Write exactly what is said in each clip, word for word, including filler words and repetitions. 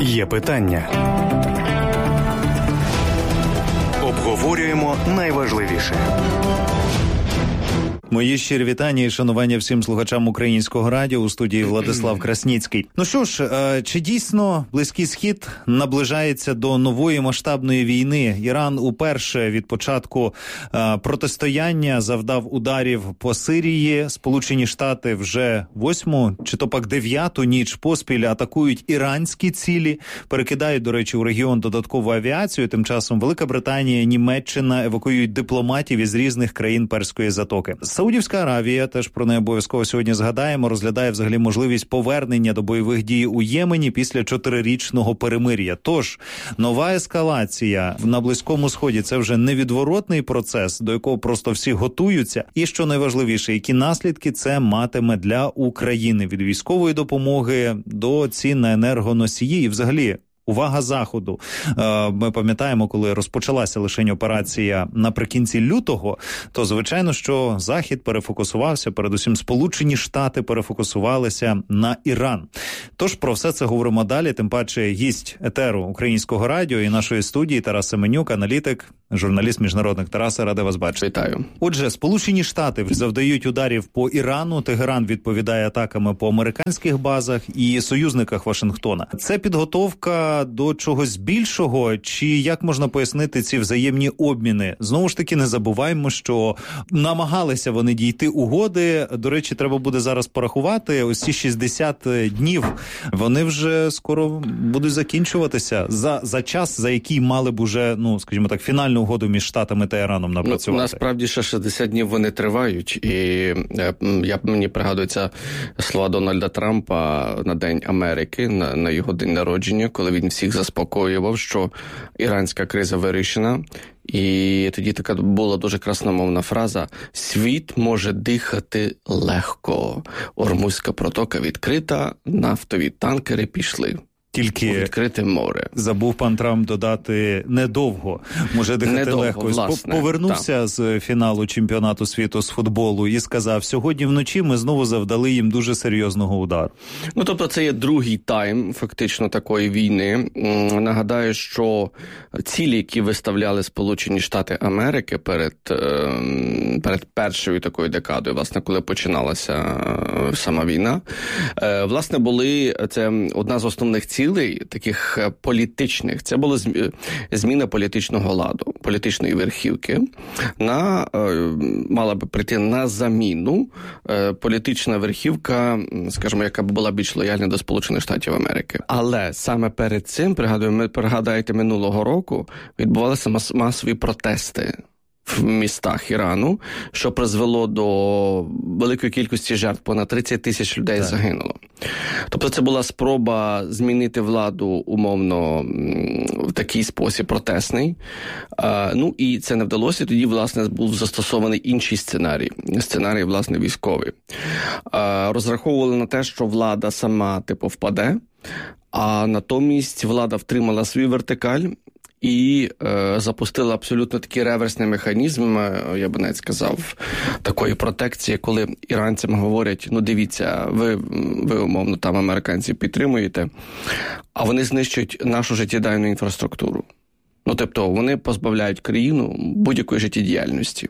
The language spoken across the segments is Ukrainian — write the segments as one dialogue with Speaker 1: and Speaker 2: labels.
Speaker 1: Є питання. Обговорюємо найважливіше.
Speaker 2: Мої щирі вітання і шанування всім слухачам Українського радіо, у студії Владислав Красніцький. Ну що ж, чи дійсно Близький Схід наближається до нової масштабної війни? Іран уперше від початку протистояння завдав ударів по Сирії. Сполучені Штати вже восьму, чи то пак дев'яту ніч поспіль атакують іранські цілі, перекидають, до речі, у регіон додаткову авіацію. Тим часом Велика Британія, Німеччина евакуюють дипломатів із різних країн Перської затоки. Саудівська Аравія, теж про неї обов'язково сьогодні згадаємо, розглядає взагалі можливість повернення до бойових дій у Ємені після чотирирічного перемир'я. Тож, нова ескалація на Близькому Сході – це вже невідворотний процес, до якого просто всі готуються. І, що найважливіше, які наслідки це матиме для України від військової допомоги до цін на енергоносії і взагалі увага Заходу. Ми пам'ятаємо, коли розпочалася лише операція наприкінці лютого, то, звичайно, що Захід перефокусувався, передусім Сполучені Штати перефокусувалися на Іран. Тож про все це говоримо далі, тим паче гість етеру Українського радіо і нашої студії Тарас Семенюк, аналітик, журналіст міжнародних. Тарасе, радий вас бачити.
Speaker 3: Вітаю.
Speaker 2: Отже, Сполучені Штати завдають ударів по Ірану, Тегеран відповідає атаками по американських базах і союзниках Вашингтона. Це підготовка до чогось більшого, чи як можна пояснити ці взаємні обміни? Знову ж таки, не забуваємо, що намагалися вони дійти угоди. До речі, треба буде зараз порахувати. Ось ці шістдесят днів, вони вже скоро будуть закінчуватися за, за час, за який мали б уже, ну, скажімо так, фінальну угоду між Штатами та Іраном напрацювати.
Speaker 3: Ну, насправді, ще шістдесят днів вони тривають. І я, мені пригадується слова Дональда Трампа на День Америки, на, на його день народження, коли він всіх заспокоював, що іранська криза вирішена. І тоді така була дуже красномовна фраза: «Світ може дихати легко. Ормузька протока відкрита, нафтові танкери пішли». Тільки відкрите море.
Speaker 2: Забув пан Трамп додати недовго. Може дихати
Speaker 3: недовго,
Speaker 2: легко.
Speaker 3: власне,
Speaker 2: Повернувся та. з фіналу чемпіонату світу з футболу і сказав, сьогодні вночі ми знову завдали їм дуже серйозного удару.
Speaker 3: Ну, тобто це є другий тайм фактично такої війни. Нагадаю, що цілі, які виставляли Сполучені Штати Америки перед, перед першою такою декадою, власне, коли починалася сама війна, власне, були, це одна з основних цілей, таких політичних, це була зміна політичного ладу, політичної верхівки, на, мала би прийти на заміну політична верхівка, скажімо, яка б була більш лояльна до Сполучених Штатів Америки. Але саме перед цим, пригадую, пригадаєте, минулого року відбувалися мас- масові протести в містах Ірану, що призвело до великої кількості жертв, понад тридцять тисяч людей так. загинуло. Тобто це була спроба змінити владу умовно в такий спосіб протестний. А, ну і це не вдалося, тоді, власне, був застосований інший сценарій, сценарій, власне, військовий. А, розраховували на те, що влада сама, типу, впаде, а натомість влада втримала свою вертикаль, і е, запустила абсолютно такий реверсний механізм, я би навіть сказав, такої протекції, коли іранцям говорять, ну дивіться, ви, ви умовно там американців підтримуєте, а вони знищують нашу життєдайну інфраструктуру. Ну, тобто вони позбавляють країну будь-якої життєдіяльності.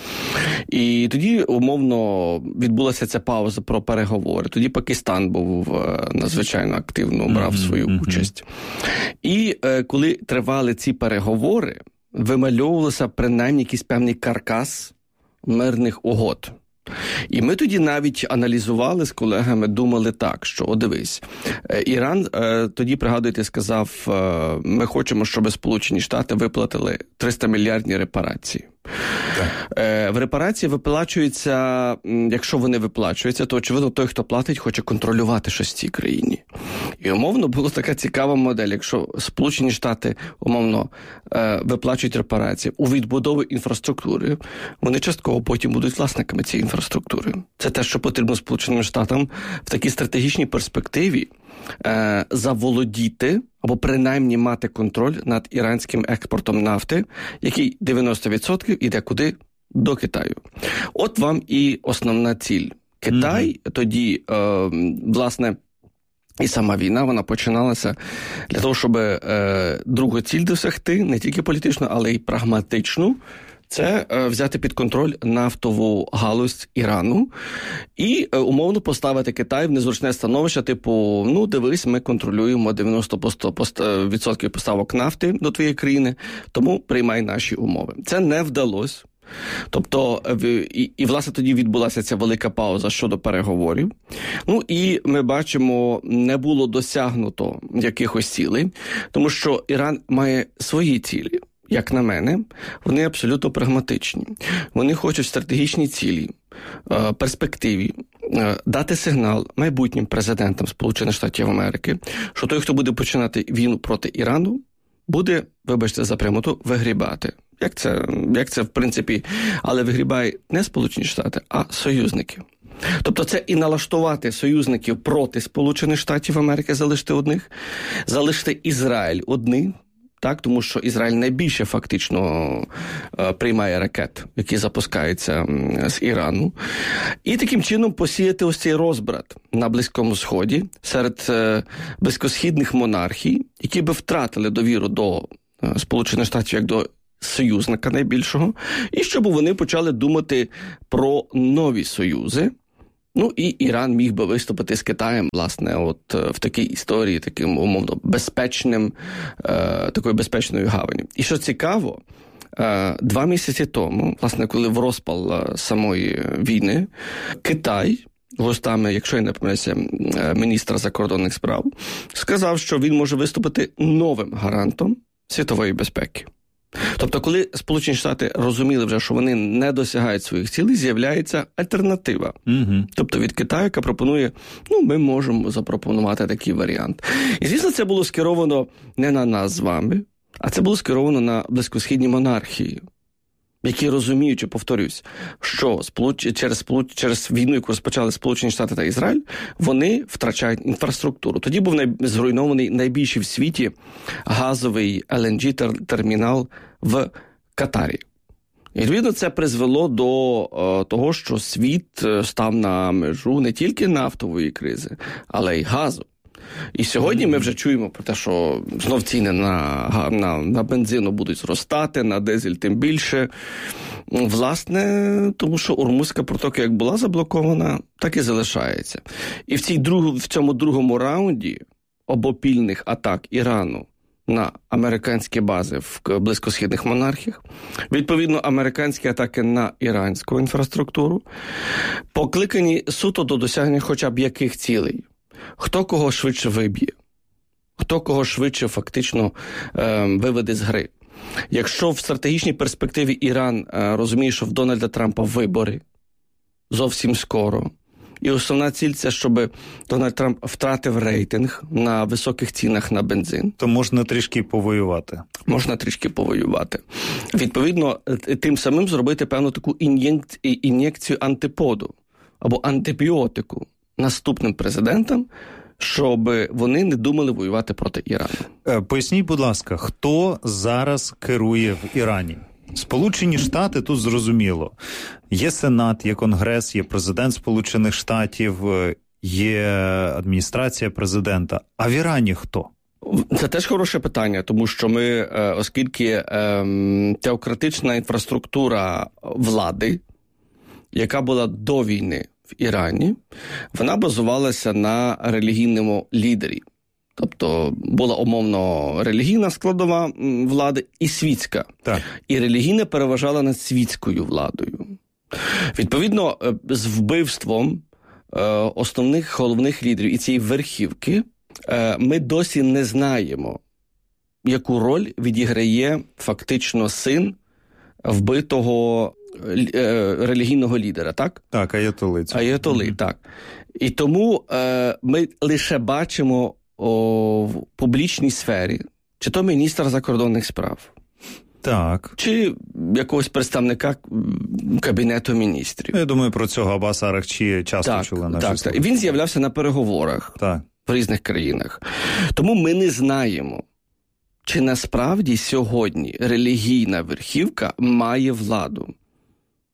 Speaker 3: І тоді, умовно, відбулася ця пауза про переговори. Тоді Пакистан був надзвичайно активно, брав свою mm-hmm. участь. І е, коли тривали ці переговори, вимальовувався принаймні якийсь певний каркас мирних угод. І ми тоді навіть аналізували з колегами, думали так, що, о, дивись, Іран е, тоді, пригадуєте, сказав, е, ми хочемо, щоб Сполучені Штати виплатили триста мільярдні репарації. Е, в репарації виплачуються, якщо вони виплачуються, то, очевидно, той, хто платить, хоче контролювати щось в цій країні. І, умовно, була така цікава модель. Якщо Сполучені Штати, умовно, е, виплачують репарації у відбудову інфраструктури, вони частково потім будуть власниками цієї інфраструктури. Це те, що потрібно Сполученим Штатам в такій стратегічній перспективі е, заволодіти або принаймні мати контроль над іранським експортом нафти, який дев'яносто відсотків іде куди? До Китаю. От вам і основна ціль. Китай mm-hmm. тоді, е, власне, І сама війна, вона починалася для того, щоб е, другу ціль досягти, не тільки політичну, але й прагматичну. Це е, взяти під контроль нафтову галузь Ірану і е, умовно поставити Китай в незручне становище, типу, ну, дивись, ми контролюємо дев'яносто відсотків поставок нафти до твоєї країни, тому приймай наші умови. Це не вдалося. Тобто, і, і, власне, тоді відбулася ця велика пауза щодо переговорів. Ну, і ми бачимо, не було досягнуто якихось цілей, тому що Іран має свої цілі. Як на мене, вони абсолютно прагматичні. Вони хочуть стратегічні цілі, перспективі, дати сигнал майбутнім президентам Сполучених Штатів Америки, що той, хто буде починати війну проти Ірану, буде, вибачте за прямоту, вигрібати. Як це, як це, в принципі, але вигрібає не Сполучені Штати, а союзників. Тобто це і налаштувати союзників проти Сполучених Штатів Америки, залишити одних, залишити Ізраїль одних, так, тому що Ізраїль найбільше фактично е, приймає ракет, які запускаються з Ірану. І таким чином посіяти ось цей розбрат на Близькому Сході серед е, близькосхідних монархій, які би втратили довіру до е, Сполучених Штатів як до союзника найбільшого, і щоб вони почали думати про нові союзи. Ну, і Іран міг би виступити з Китаєм, власне, от в такій історії, таким, умовно, безпечним, е, такою безпечною гаванню. І що цікаво, е, два місяці тому, власне, коли в розпал самої війни, Китай, гостами, якщо я не помиляюся, міністра закордонних справ, сказав, що він може виступити новим гарантом світової безпеки. Тобто, коли Сполучені Штати розуміли вже, що вони не досягають своїх цілей, з'являється альтернатива. Угу. Тобто від Китаю, яка пропонує, ну, ми можемо запропонувати такий варіант. І, звісно, це було скеровано не на нас з вами, а це було скеровано на близькосхідні монархії, які розуміючи, повторюсь, що через, через війну, яку розпочали Сполучені Штати та Ізраїль, вони втрачають інфраструктуру. Тоді був най... зруйнований найбільший в світі газовий ел ен джі-термінал в Катарі. І, відповідно, це призвело до е, того, що світ став на межу не тільки нафтової кризи, але й газу. І сьогодні ми вже чуємо про те, що знов ціни на, на, на бензину будуть зростати, на дизель тим більше. Власне, тому що Ормузька протока як була заблокована, так і залишається. І в, цій друг, в цьому другому раунді обопільних атак Ірану на американські бази в близькосхідних монархіях, відповідно, американські атаки на іранську інфраструктуру, покликані суто до досягнення хоча б яких цілей. Хто кого швидше виб'є, хто кого швидше фактично е, виведе з гри. Якщо в стратегічній перспективі Іран е, розуміє, що в Дональда Трампа вибори зовсім скоро, і основна ціль – це, щоб Дональд Трамп втратив рейтинг на високих цінах на бензин.
Speaker 2: То можна трішки повоювати.
Speaker 3: Можна трішки повоювати. Відповідно, тим самим зробити певну таку ін'єкцію антиподу або антибіотику наступним президентам, щоб вони не думали воювати проти Ірану.
Speaker 2: Поясніть, будь ласка, хто зараз керує в Ірані? Сполучені Штати, тут зрозуміло. Є Сенат, є Конгрес, є президент Сполучених Штатів, є адміністрація президента. А в Ірані хто?
Speaker 3: Це теж хороше питання, тому що ми, оскільки ем, теократична інфраструктура влади, яка була до війни в Ірані, вона базувалася на релігійному лідері. Тобто була умовно релігійна складова влади і світська.
Speaker 2: Так. І
Speaker 3: релігійна переважала над світською владою. Відповідно, з вбивством основних головних лідерів і цієї верхівки ми досі не знаємо, яку роль відіграє фактично син вбитого релігійного лідера, так?
Speaker 2: Так, аятоли.
Speaker 3: Аятоли, mm-hmm. так. І тому е, ми лише бачимо о, в публічній сфері, чи то міністр закордонних справ,
Speaker 2: так,
Speaker 3: чи якогось представника Кабінету міністрів.
Speaker 2: Я думаю, про цього Аббаса Аракчі часто
Speaker 3: так,
Speaker 2: чули наші
Speaker 3: так, так. І він з'являвся на переговорах
Speaker 2: так.
Speaker 3: в різних країнах. Тому ми не знаємо, чи насправді сьогодні релігійна верхівка має владу.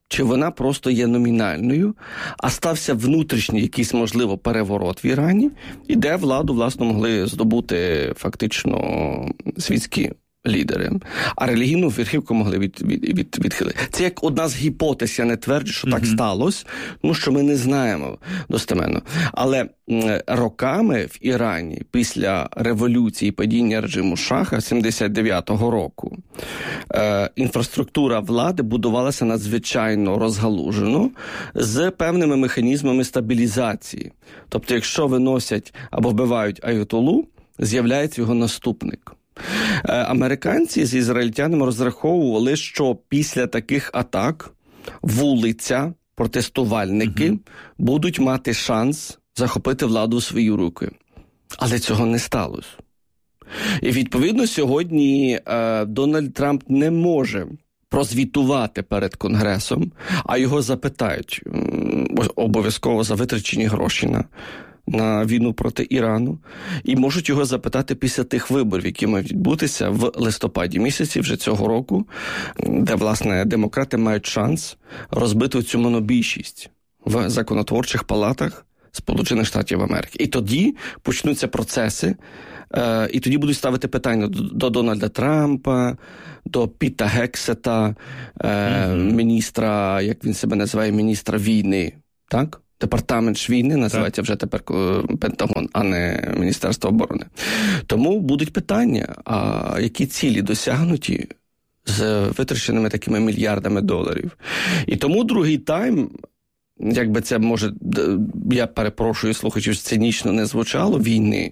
Speaker 3: чи вона просто є номінальною, а стався внутрішній якийсь, можливо, переворот в Ірані, і де владу, власне, могли здобути фактично світські лідери, а релігійну верхівку могли від, від, від, відхилити. Це як одна з гіпотез, я не тверджу, що mm-hmm. так сталося, тому що ми не знаємо достеменно. Але м, роками в Ірані, після революції, падіння режиму Шаха сімдесят дев'ятого року, е, інфраструктура влади будувалася надзвичайно розгалужено, з певними механізмами стабілізації. Тобто, якщо виносять або вбивають аятолу, з'являється його наступник. Американці з ізраїльтянами розраховували, що після таких атак вулиця, протестувальники угу. будуть мати шанс захопити владу в свої руки. Але цього не сталося. І, відповідно, сьогодні е, Дональд Трамп не може прозвітувати перед Конгресом, а його запитають обов'язково за витрачені гроші на на війну проти Ірану, і можуть його запитати після тих виборів, які мають відбутися в листопаді місяці вже цього року, де, власне, демократи мають шанс розбити цю монобільшість в законотворчих палатах Сполучених Штатів Америки. І тоді почнуться процеси, е, і тоді будуть ставити питання до, до Дональда Трампа, до Піта Гексета, е, mm-hmm. міністра, як він себе називає, міністра війни, так? Департамент війни називається вже тепер Пентагон, а не Міністерство оборони. Тому будуть питання, а які цілі досягнуті з витраченими такими мільярдами доларів. І тому другий тайм, якби це, може, я перепрошую слухачів, цинічно не звучало, війни,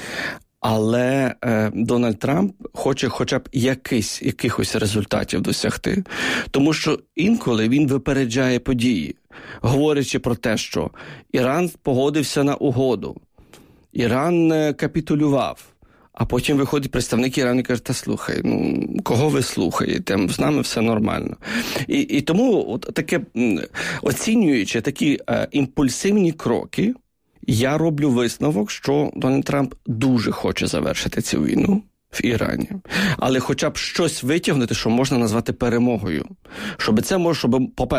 Speaker 3: але е, Дональд Трамп хоче хоча б якийсь, якихось результатів досягти. Тому що інколи він випереджає події, говорячи про те, що Іран погодився на угоду, Іран капітулював, а потім виходить представник Ірану і каже, та слухай, ну, кого ви слухаєте, з нами все нормально. І, і тому от таке, оцінюючи такі е, імпульсивні кроки, я роблю висновок, що Дональд Трамп дуже хоче завершити цю війну в Ірані. Але хоча б щось витягнути, що можна назвати перемогою. Щоб це може, щоб, по-перше,